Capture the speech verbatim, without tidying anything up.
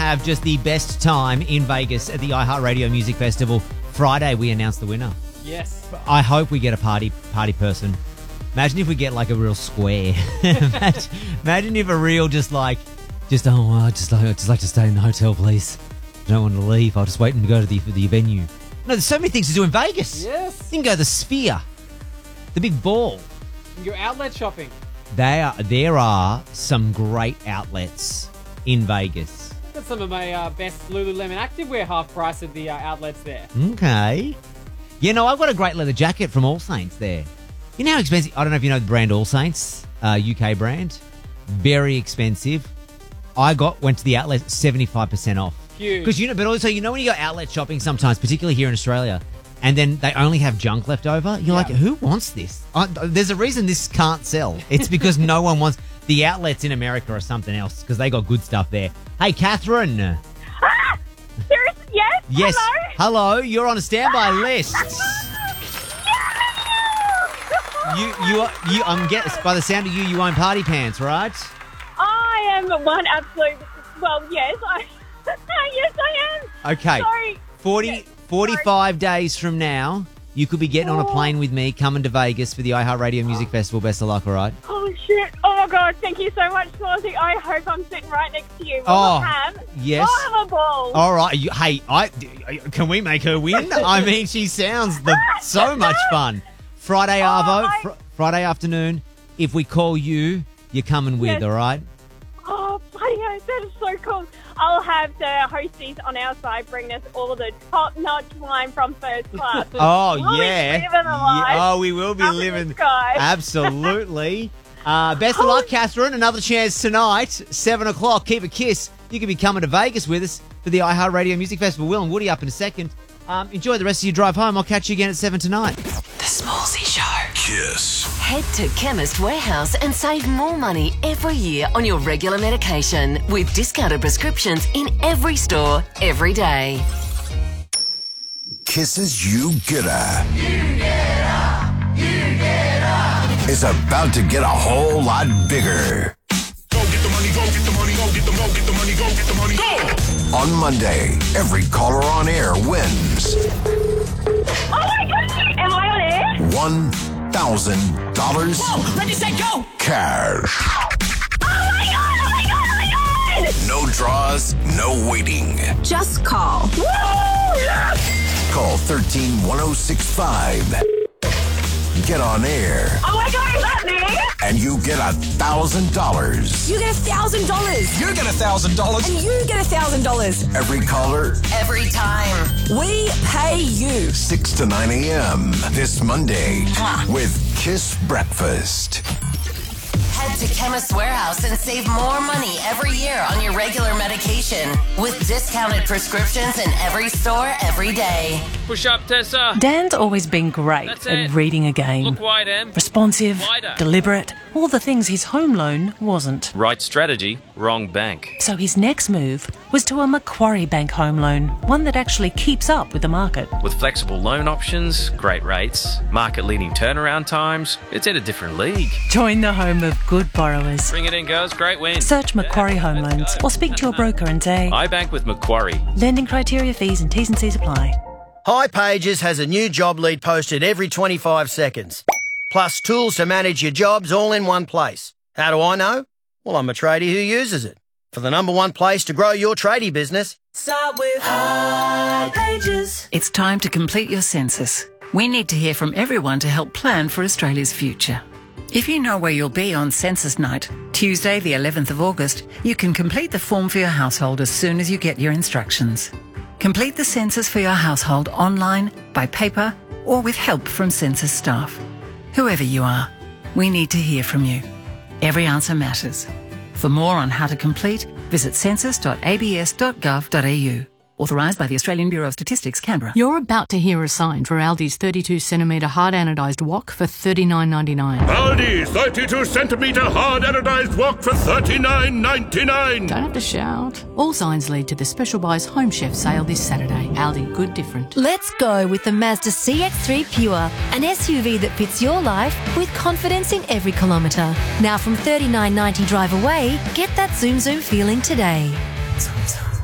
have just the best time in Vegas at the iHeartRadio Music Festival. Friday, we announce the winner. Yes. I hope we get a party party person. Imagine if we get like a real square. imagine, imagine if a real just like, just, oh, I just like, I just like to stay in the hotel, please. I don't want to leave. I'll just wait and go to the, the venue. No, there's so many things to do in Vegas. Yes. You can go to the Sphere, the big ball. Your outlet shopping. They are, there are some great outlets in Vegas. Got some of my uh, best Lululemon activewear half price at the uh, outlets there. Okay. You know, I've got a great leather jacket from All Saints there. You know how expensive? I don't know if you know the brand All Saints, uh, U K brand. Very expensive. I got went to the outlet seventy-five percent off. Huge. Because you know, but also you know when you go outlet shopping sometimes, particularly here in Australia, and then they only have junk left over. You're Yeah. like, who wants this? I, there's a reason this can't sell. It's because no one wants the outlets in America or something else because they got good stuff there. Hey, Catherine. Ah! Seriously? Yes? Yes. Hello? Hello. You're on a standby list. You, you, are- you. I'm get by the sound of you, you own party pants, right? I am one absolute... Well, yes, I... yes, I am. Okay. Sorry. forty, Yes, forty-five days from now, you could be getting on a Oh. plane with me, coming to Vegas for the iHeartRadio Music Festival. Best of luck, all right? Oh, shit. Oh, my God. Thank you so much, Swarzy. I hope I'm sitting right next to you. We'll Oh, have... yes. We'll have a ball. All right. You, hey, I can we make her win? I mean, she sounds the, so much fun. Friday, Oh, Arvo. I- Fr- Friday afternoon. If we call you, you're coming with, Yes. all right? Oh, bloody hell, that is so cool. I'll have the hosties on our side bring us all the top-notch wine from first class. Oh, We'll be yeah. living the life. Yeah. Oh, we will be Up in the living. sky. Absolutely. Uh, best of Oh. luck, Catherine. Another chance tonight, seven o'clock. Keep a kiss. You could be coming to Vegas with us for the iHeartRadio Music Festival. Will and Woody up in a second. Um, enjoy the rest of your drive home. I'll catch you again at seven tonight. The Smallsy Show. Kiss. Head to Chemist Warehouse and save more money every year on your regular medication with discounted prescriptions in every store, every day. Kiss's You Getter. You Getter. You Getter. Is about to get a whole lot bigger. Go get the money, go get the money, go get the go get the money, go get the money, go! On Monday, every caller on air wins Oh, my God. Am I on air? one thousand dollars Ready, set, go! cash. Oh, my God. Oh, my God. Oh, my God. No draws, no waiting. Just call. Woo! Yes! Call one three one oh six five. Get on air, Oh, my God. Is that me? and you get a thousand dollars. You get a thousand dollars. You get a thousand dollars. And you get a thousand dollars. Every caller, Every time. We pay you. six to nine a.m. this Monday with Kiss Breakfast. Head to Chemist Warehouse and save more money every year on your regular medication with discounted prescriptions in every store, every day. Push up, Tessa. Dan's always been great That's at it. reading a game. Look wide, Em. Responsive, Wider. deliberate, all the things his home loan wasn't. Right strategy, wrong bank. So his next move was to a Macquarie Bank home loan, one that actually keeps up with the market. With flexible loan options, great rates, market-leading turnaround times, it's in a different league. Join the home of good borrowers. Bring it in, girls. Great win. Search Macquarie Home let's Loans go. or speak to your broker and say, I bank with Macquarie. lending criteria, fees and T's and C's apply. hipages has a new job lead posted every twenty-five seconds. Plus tools to manage your jobs all in one place. How do I know? Well, I'm a tradie who uses it. For the number one place to grow your tradie business, Start with hipages. It's time to complete your census. We need to hear from everyone to help plan for Australia's future. If you know where you'll be on census night, Tuesday the eleventh of August, you can complete the form for your household as soon as you get your instructions. Complete the census for your household online, by paper, or with help from census staff. Whoever you are, we need to hear from you. Every answer matters. For more on how to complete, visit census dot a b s dot gov dot a u. Authorised by the Australian Bureau of Statistics, Canberra. You're about to hear a sign for Aldi's thirty-two centimetre hard anodised wok for thirty-nine ninety-nine. Aldi, thirty-two centimetre hard anodized wok for thirty-nine ninety-nine. Don't have to shout. All signs lead to the Special Buys Home Chef sale this Saturday. Aldi, good different. Let's go with the Mazda C X three Pure, an S U V that fits your life with confidence in every kilometre. Now from thirty-nine ninety drive away, get that Zoom Zoom feeling today. Zoom Zoom.